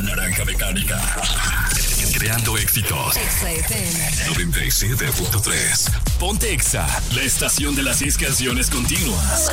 naranja mecánica. Creando éxitos. Exa FM 97.3. Ponte Exa, la estación de las 6 canciones continuas.